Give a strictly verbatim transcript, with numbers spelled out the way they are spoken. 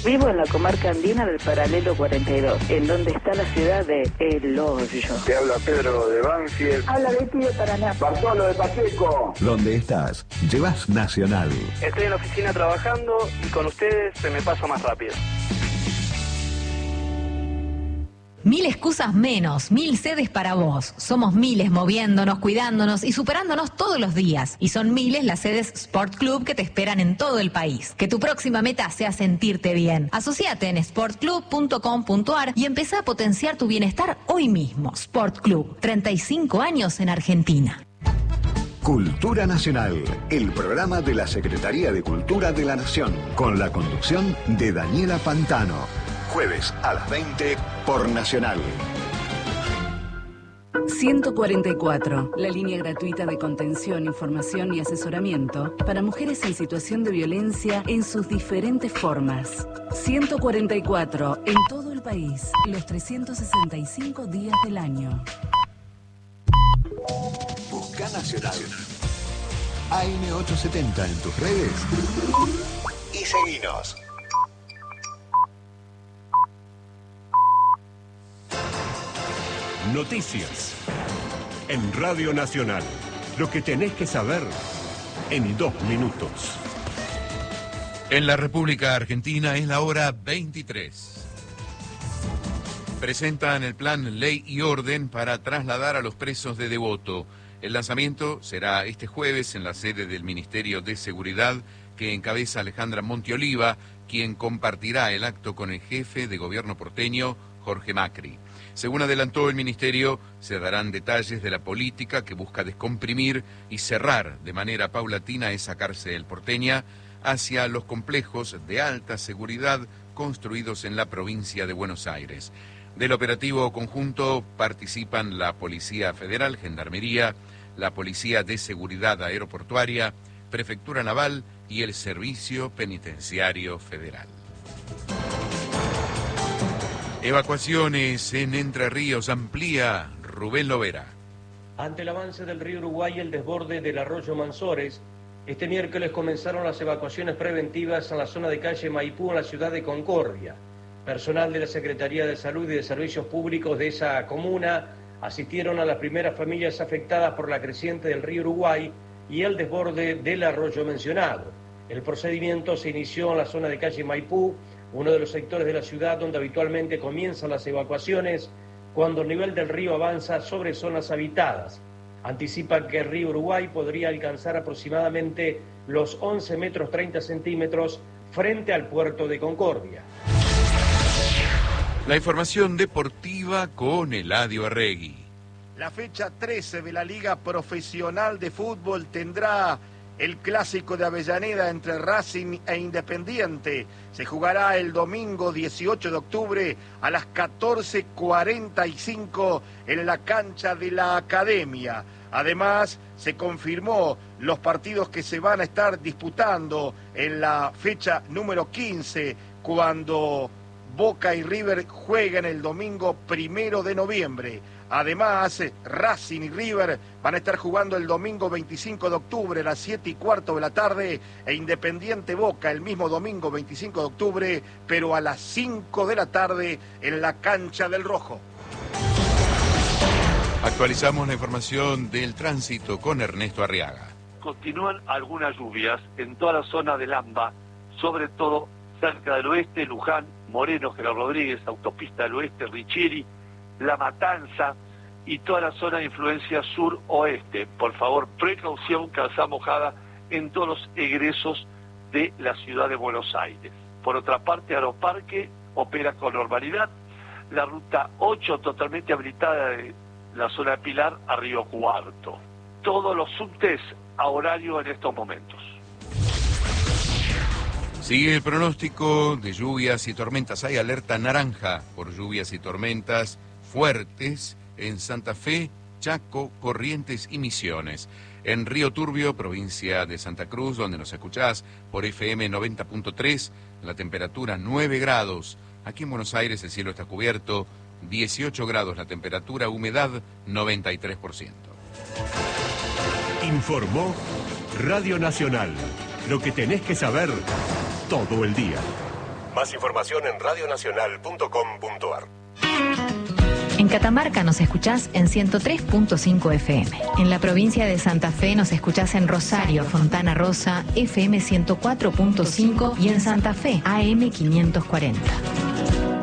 Vivo en la comarca andina del paralelo cuarenta y dos, en donde está la ciudad de El Hoyo. Te habla Pedro de Banfield. Habla Betty de Paraná. Bartolo de Pacheco. ¿Dónde estás? Llevas Nacional. Estoy en la oficina trabajando y con ustedes se me pasa más rápido. Mil excusas menos, mil sedes para vos. Somos miles moviéndonos, cuidándonos y superándonos todos los días. Y son miles las sedes Sport Club que te esperan en todo el país. Que tu próxima meta sea sentirte bien. Asociate en sport club punto com punto ar y empezá a potenciar tu bienestar hoy mismo. Sport Club, treinta y cinco años en Argentina. Cultura Nacional, el programa de la Secretaría de Cultura de la Nación, con la conducción de Daniela Pantano. Jueves a las veinte por Nacional. ciento cuarenta y cuatro, la línea gratuita de contención, información y asesoramiento para mujeres en situación de violencia en sus diferentes formas. ciento cuarenta y cuatro, en todo el país, los trescientos sesenta y cinco días del año. Busca Nacional. A M ochocientos setenta en tus redes y seguinos. Noticias en Radio Nacional. Lo que tenés que saber en dos minutos. En la República Argentina es la hora veintitrés. Presentan el plan Ley y Orden para trasladar a los presos de Devoto. El lanzamiento será este jueves en la sede del Ministerio de Seguridad que encabeza Alejandra Montioliva, quien compartirá el acto con el jefe de gobierno porteño, Jorge Macri. Según adelantó el Ministerio, se darán detalles de la política que busca descomprimir y cerrar de manera paulatina esa cárcel porteña hacia los complejos de alta seguridad construidos en la provincia de Buenos Aires. Del operativo conjunto participan la Policía Federal, Gendarmería, la Policía de Seguridad Aeroportuaria, Prefectura Naval y el Servicio Penitenciario Federal. Evacuaciones en Entre Ríos amplía Rubén Lovera. Ante el avance del río Uruguay y el desborde del arroyo Mansores, este miércoles comenzaron las evacuaciones preventivas en la zona de calle Maipú en la ciudad de Concordia. Personal de la Secretaría de Salud y de Servicios Públicos de esa comuna asistieron a las primeras familias afectadas por la creciente del río Uruguay y el desborde del arroyo mencionado. El procedimiento se inició en la zona de calle Maipú, uno de los sectores de la ciudad donde habitualmente comienzan las evacuaciones cuando el nivel del río avanza sobre zonas habitadas. Anticipan que el río Uruguay podría alcanzar aproximadamente los once metros treinta centímetros frente al puerto de Concordia. La información deportiva con Eladio Arregui. La fecha trece de la Liga Profesional de Fútbol tendrá el clásico de Avellaneda entre Racing e Independiente. Se jugará el domingo dieciocho de octubre a las catorce cuarenta y cinco en la cancha de la Academia. Además, se confirmó los partidos que se van a estar disputando en la fecha número quince, cuando Boca y River juegan el domingo primero de noviembre. Además, Racing y River van a estar jugando el domingo veinticinco de octubre a las siete y cuarto de la tarde e Independiente Boca el mismo domingo veinticinco de octubre, pero a las cinco de la tarde en la cancha del Rojo. Actualizamos la información del tránsito con Ernesto Arriaga. Continúan algunas lluvias en toda la zona del AMBA, sobre todo cerca del oeste, Luján, Moreno, General Rodríguez, Autopista del Oeste, Richieri, La Matanza y toda la zona de influencia sur-oeste. Por favor, precaución, calzada mojada en todos los egresos de la ciudad de Buenos Aires. Por otra parte, Aeroparque opera con normalidad. La ruta ocho totalmente habilitada de la zona de Pilar a Río Cuarto. Todos los subtes a horario en estos momentos. Sigue el pronóstico de lluvias y tormentas. Hay alerta naranja por lluvias y tormentas fuertes en Santa Fe, Chaco, Corrientes y Misiones. En Río Turbio, provincia de Santa Cruz, donde nos escuchás por F M noventa punto tres, la temperatura nueve grados. Aquí en Buenos Aires el cielo está cubierto, dieciocho grados la temperatura, humedad noventa y tres por ciento. Informó Radio Nacional. Lo que tenés que saber todo el día. Más información en radio nacional punto com punto ar. En Catamarca nos escuchás en ciento tres punto cinco F M. En la provincia de Santa Fe nos escuchás en Rosario, Fontana Rosa, F M ciento cuatro punto cinco y en Santa Fe, A M quinientos cuarenta.